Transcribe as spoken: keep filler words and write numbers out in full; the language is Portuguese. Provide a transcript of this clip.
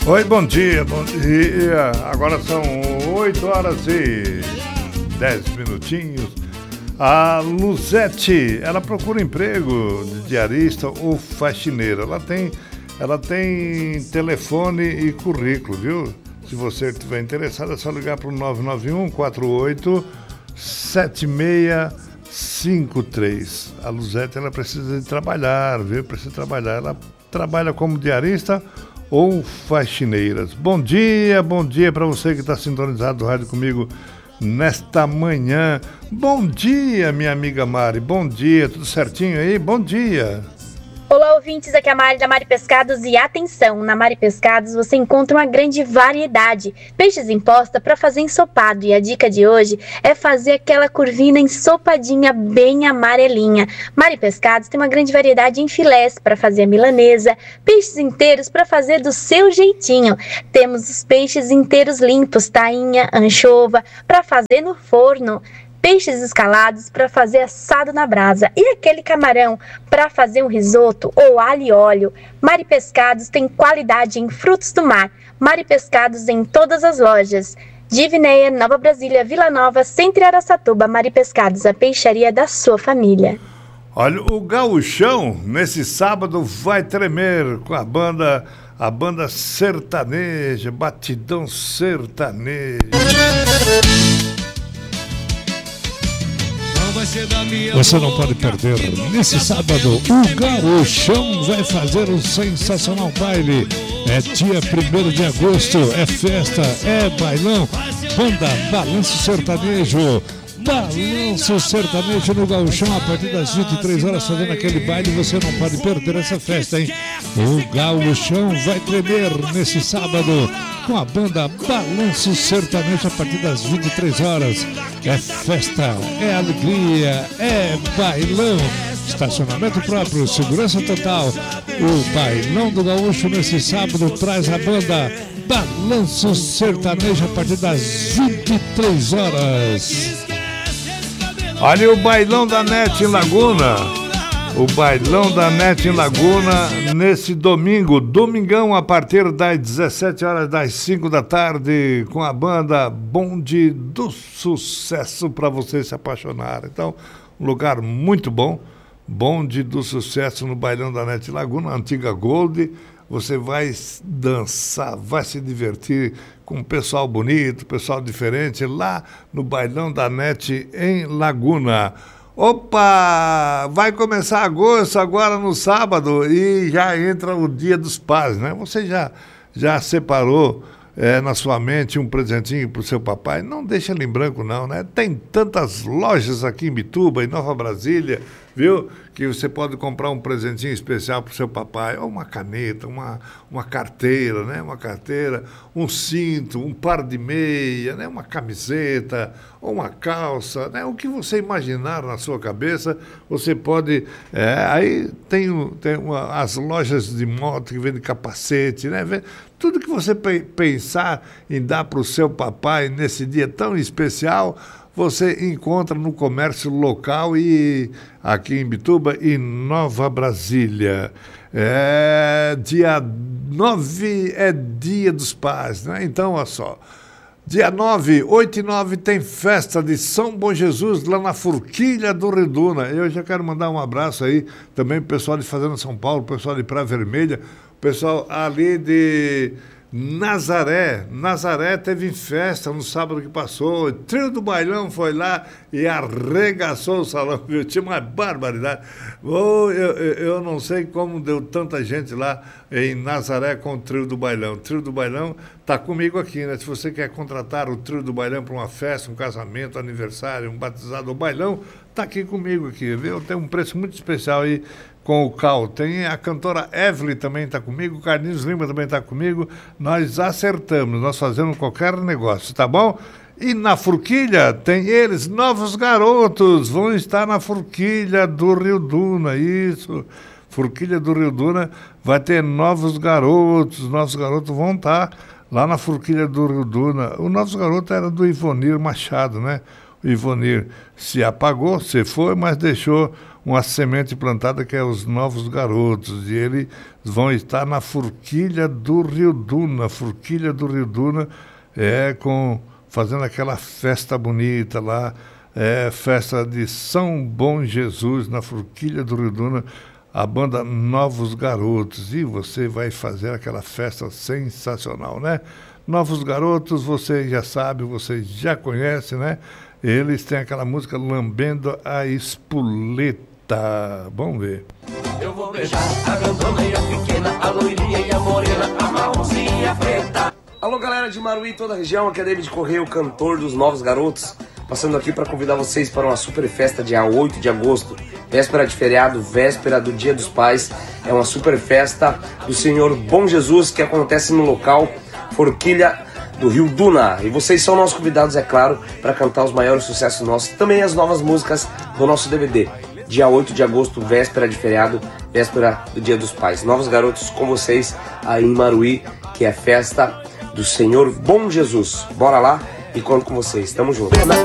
Oi, bom dia, bom dia. Agora são oito horas e dez minutinhos. A Luzete, ela procura emprego de diarista ou faxineira. Ela tem, ela tem telefone e currículo, viu? Se você estiver interessado, é só ligar para o nove nove um, quatro oito, sete seis cinco três. A Luzete, ela precisa de trabalhar, viu? Precisa trabalhar. Ela trabalha como diarista ou faxineiras. Bom dia, bom dia para você que está sintonizado do rádio comigo nesta manhã. Bom dia, minha amiga Mari, bom dia, tudo certinho aí? Bom dia. Olá, ouvintes, aqui é a Mari da Mari Pescados e atenção, na Mari Pescados você encontra uma grande variedade, peixes em posta para fazer ensopado, e a dica de hoje é fazer aquela curvina ensopadinha bem amarelinha. Mari Pescados tem uma grande variedade em filés para fazer a milanesa, peixes inteiros para fazer do seu jeitinho. Temos os peixes inteiros limpos, tainha, anchova, para fazer no forno. Peixes escalados para fazer assado na brasa e aquele camarão para fazer um risoto ou alho e óleo. Mari Pescados tem qualidade em frutos do mar. Mari Pescados em todas as lojas. Divinéia, Nova Brasília, Vila Nova, Centro e Araçatuba. Mari Pescados, a peixaria da sua família. Olha, o gauchão nesse sábado vai tremer com a banda, a banda sertaneja, Batidão Sertaneja. Você não pode perder. Nesse sábado, o Gauchão vai fazer um sensacional baile. É dia primeiro de agosto, é festa, é bailão. Banda Balanço Sertanejo. Balanço Sertanejo no Gauchão a partir das vinte e três horas fazendo aquele baile. Você não pode perder essa festa, hein? O Gauchão vai tremer nesse sábado com a banda Balanço Sertanejo a partir das vinte e três horas. É festa, é alegria, é bailão. Estacionamento próprio, segurança total. O bailão do Gaúcho nesse sábado traz a banda Balanço Sertanejo a partir das vinte e três horas. Olha o bailão da NET em Laguna. O bailão da NET em Laguna nesse domingo, domingão a partir das dezessete horas, das cinco da tarde, com a banda Bonde do Sucesso para você se apaixonar. Então, um lugar muito bom, Bonde do Sucesso no bailão da NET em Laguna, antiga Gold. Você vai dançar, vai se divertir com um pessoal bonito, pessoal diferente, lá no bailão da NET em Laguna. Opa! Vai começar agosto agora no sábado e já entra o Dia dos Pais, né? Você já, já separou é, na sua mente um presentinho para o seu papai? Não deixa ele em branco não, né? Tem tantas lojas aqui em Bituba, em Nova Brasília, viu? Que você pode comprar um presentinho especial para o seu papai, ou uma caneta, uma, uma carteira, né? Uma carteira, um cinto, um par de meia, né? Uma camiseta, ou uma calça, né? O que você imaginar na sua cabeça, você pode... É, aí tem, tem uma, as lojas de moto que vendem capacete, né? Tudo que você pe- pensar em dar para o seu papai nesse dia tão especial, você encontra no comércio local e aqui em Bituba e Nova Brasília. É, dia nove é Dia dos Pais, né? Então, olha só. Dia nove, oito e nove tem festa de São Bom Jesus lá na Forquilha do Rio Duna. Eu já quero mandar um abraço aí também pro pessoal de Fazenda São Paulo, pro pessoal de Praia Vermelha, o pessoal ali de Nazaré. Nazaré teve festa no sábado que passou. O trio do bailão foi lá e arregaçou o salão, viu? Tinha uma barbaridade. Oh, eu, eu não sei como deu tanta gente lá em Nazaré com o trio do bailão. O trio do bailão está comigo aqui, né? Se você quer contratar o trio do bailão para uma festa, um casamento, aniversário, um batizado ou bailão, está aqui comigo aqui, viu? Tem um preço muito especial aí com o Cal. Tem a cantora Evelyn também está comigo, o Carlinhos Lima também está comigo. Nós acertamos, nós fazemos qualquer negócio, tá bom? E na Forquilha tem eles, Novos Garotos, vão estar na Forquilha do Rio Duna, isso. Forquilha do Rio Duna vai ter Novos Garotos, Novos Garotos vão estar lá na Forquilha do Rio Duna. O Novos Garotos era do Ivonir Machado, né? O Ivonir se apagou, se foi, mas deixou uma semente plantada que é os Novos Garotos, e eles vão estar na Forquilha do Rio Duna. Forquilha do Rio Duna é com fazendo aquela festa bonita lá, é festa de São Bom Jesus na Forquilha do Rio Duna, a banda Novos Garotos, e você vai fazer aquela festa sensacional, né? Novos Garotos, você já sabe, você já conhece, né? Eles têm aquela música Lambendo a Espoleta. Vamos ver. Eu vou beijar a grandona e a pequena, a loirinha e a morena, a marronzinha preta. Alô, galera de Maruí e toda a região, aqui é David Correia, o cantor dos Novos Garotos, passando aqui para convidar vocês para uma super festa dia oito de agosto, véspera de feriado, véspera do Dia dos Pais. É uma super festa do Senhor Bom Jesus que acontece no local Forquilha do Rio Duna. E vocês são nossos convidados, é claro, para cantar os maiores sucessos nossos, também as novas músicas do nosso D V D. Dia oito de agosto, véspera de feriado, véspera do Dia dos Pais. Novos Garotos com vocês aí em Maruí, que é a festa do Senhor Bom Jesus. Bora lá e conto com vocês. Tamo junto.